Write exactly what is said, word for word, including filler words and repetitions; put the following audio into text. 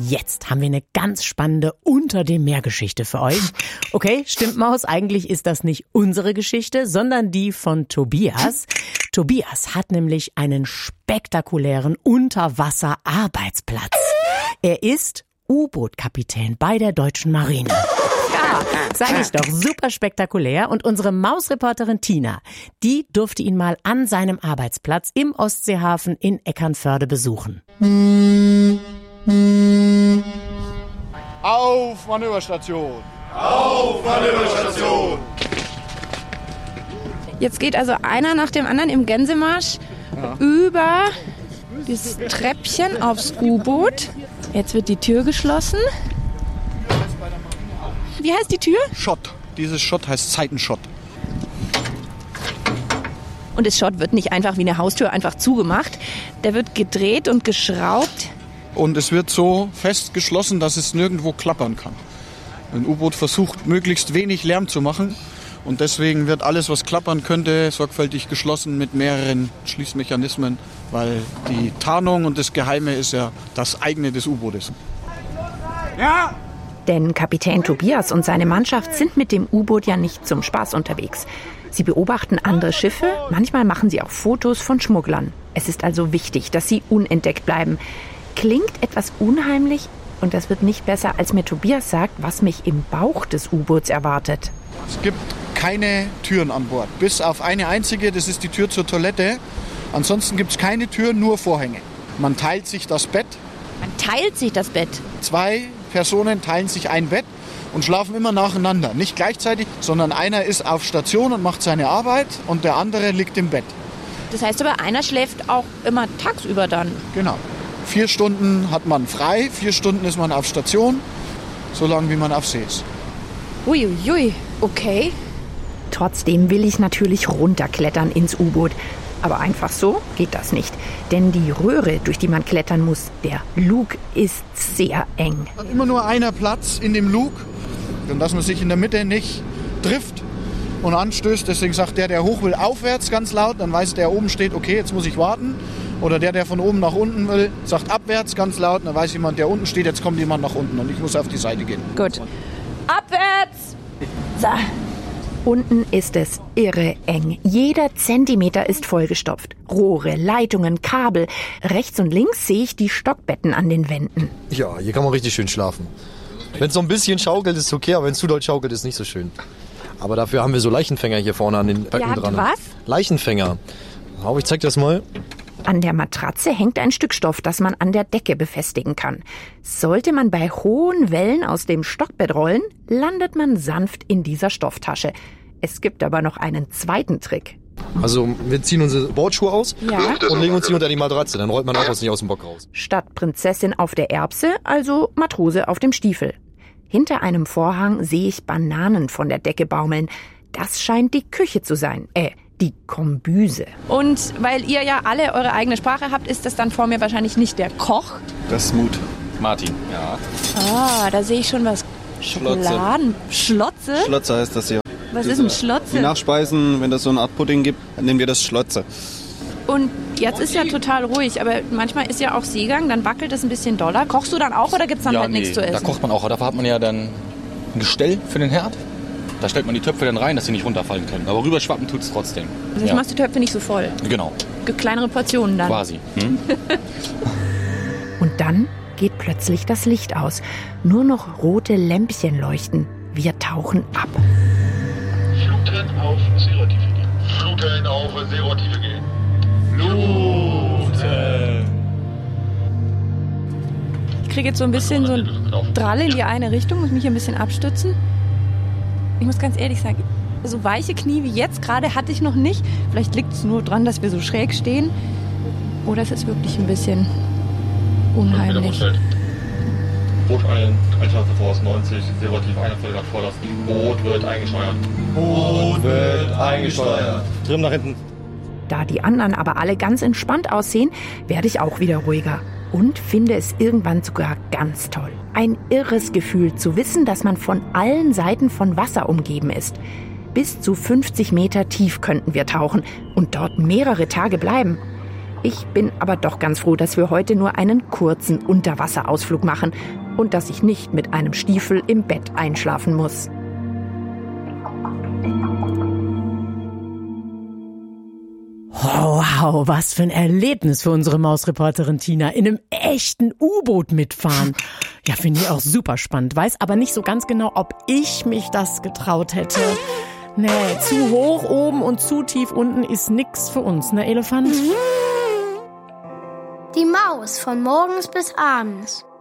Jetzt haben wir eine ganz spannende Unter-dem-Meer-Geschichte für euch. Okay, stimmt, Maus, eigentlich ist das nicht unsere Geschichte, sondern die von Tobias. Tobias hat nämlich einen spektakulären Unterwasser-Arbeitsplatz. Er ist U-Boot-Kapitän bei der Deutschen Marine. Ja, sag ich doch, super spektakulär. Und unsere Mausreporterin Tina, die durfte ihn mal an seinem Arbeitsplatz im Ostseehafen in Eckernförde besuchen. Auf Manöverstation! Auf Manöverstation! Jetzt geht also einer nach dem anderen im Gänsemarsch ja. über dieses Treppchen aufs U-Boot. Jetzt wird die Tür geschlossen. Wie heißt die Tür? Schott. Dieses Schott heißt Seitenschott. Und das Schott wird nicht einfach wie eine Haustür einfach zugemacht. Der wird gedreht und geschraubt. Und es wird so fest geschlossen, dass es nirgendwo klappern kann. Ein U-Boot versucht, möglichst wenig Lärm zu machen. Und deswegen wird alles, was klappern könnte, sorgfältig geschlossen mit mehreren Schließmechanismen. Weil die Tarnung und das Geheime ist ja das eigene des U-Bootes. Ja! Denn Kapitän Tobias und seine Mannschaft sind mit dem U-Boot ja nicht zum Spaß unterwegs. Sie beobachten andere Schiffe, manchmal machen sie auch Fotos von Schmugglern. Es ist also wichtig, dass sie unentdeckt bleiben. Klingt etwas unheimlich und das wird nicht besser, als mir Tobias sagt, was mich im Bauch des U-Boots erwartet. Es gibt keine Türen an Bord, bis auf eine einzige, das ist die Tür zur Toilette. Ansonsten gibt es keine Türen, nur Vorhänge. Man teilt sich das Bett. Man teilt sich das Bett? Zwei Personen teilen sich ein Bett und schlafen immer nacheinander. Nicht gleichzeitig, sondern einer ist auf Station und macht seine Arbeit und der andere liegt im Bett. Das heißt aber, einer schläft auch immer tagsüber dann? Genau. Vier Stunden hat man frei, vier Stunden ist man auf Station, so lange wie man auf See ist. Uiuiui, okay. Trotzdem will ich natürlich runterklettern ins U-Boot. Aber einfach so geht das nicht. Denn die Röhre, durch die man klettern muss, der Lug, ist sehr eng. Hat immer nur einer Platz in dem Lug, dass man sich in der Mitte nicht trifft und anstößt. Deswegen sagt der, der hoch will, aufwärts ganz laut. Dann weiß der, der oben steht, okay, jetzt muss ich warten. Oder der, der von oben nach unten will, sagt abwärts ganz laut. Dann weiß jemand, der unten steht, jetzt kommt jemand nach unten und ich muss auf die Seite gehen. Gut. Abwärts! So. Unten ist es irre eng. Jeder Zentimeter ist vollgestopft. Rohre, Leitungen, Kabel. Rechts und links sehe ich die Stockbetten an den Wänden. Ja, hier kann man richtig schön schlafen. Wenn es so ein bisschen schaukelt, ist es okay, aber wenn es zu doll schaukelt, ist es nicht so schön. Aber dafür haben wir so Leichenfänger hier vorne an den Betten dran. Was? Leichenfänger. Hau, ich zeig dir das mal. An der Matratze hängt ein Stück Stoff, das man an der Decke befestigen kann. Sollte man bei hohen Wellen aus dem Stockbett rollen, landet man sanft in dieser Stofftasche. Es gibt aber noch einen zweiten Trick. Also wir ziehen unsere Bordschuhe aus ja. und legen uns die unter die Matratze. Dann rollt man auch nicht aus dem Bock raus. Statt Prinzessin auf der Erbse, also Matrose auf dem Stiefel. Hinter einem Vorhang sehe ich Bananen von der Decke baumeln. Das scheint die Küche zu sein. Äh, die Kombüse. Und weil ihr ja alle eure eigene Sprache habt, ist das dann vor mir wahrscheinlich nicht der Koch? Das ist Mut. Martin, ja. Ah, da sehe ich schon was. Schokoladen. Schlotze? Schlotze heißt das hier. Was ist ein Schlotze? Die Nachspeisen, wenn das so eine Art Pudding gibt, nennen wir das Schlotze. Und jetzt ist ja total ruhig, aber manchmal ist ja auch Seegang, dann wackelt es ein bisschen doller. Kochst du dann auch oder gibt es dann ja, halt nee, nichts zu essen? Da kocht man auch. Dafür hat man ja dann ein Gestell für den Herd. Da stellt man die Töpfe dann rein, dass sie nicht runterfallen können. Aber rüberschwappen tut es trotzdem. Also ich ja. machst die Töpfe nicht so voll? Genau. Kleinere Portionen dann? Quasi. Hm? Und dann geht plötzlich das Licht aus. Nur noch rote Lämpchen leuchten. Wir tauchen ab. Fluten auf Seerotiefe gehen. Fluten auf Seerotiefe gehen. Fluten. Ich kriege jetzt so ein bisschen so ein Drall in die eine Richtung, muss mich hier ein bisschen abstützen. Ich muss ganz ehrlich sagen, so weiche Knie wie jetzt gerade hatte ich noch nicht. Vielleicht liegt es nur dran, dass wir so schräg stehen. Oder es ist wirklich ein bisschen unheimlich. Boot ein, Einschalten voraus neunzig, Seerotief einunvierzig vorlassen. Boot wird eingesteuert. Boot wird eingesteuert. Trim nach hinten. Da die anderen aber alle ganz entspannt aussehen, werde ich auch wieder ruhiger. Und finde es irgendwann sogar ganz toll. Ein irres Gefühl zu wissen, dass man von allen Seiten von Wasser umgeben ist. Bis zu fünfzig Meter tief könnten wir tauchen und dort mehrere Tage bleiben. Ich bin aber doch ganz froh, dass wir heute nur einen kurzen Unterwasserausflug machen und dass ich nicht mit einem Stiefel im Bett einschlafen muss. Oh, wow, was für ein Erlebnis für unsere Mausreporterin Tina. In einem echten U-Boot mitfahren. Ja, finde ich auch super spannend. Weiß aber nicht so ganz genau, ob ich mich das getraut hätte. Nee, zu hoch oben und zu tief unten ist nix für uns, ne Elefant? Die Maus von morgens bis abends.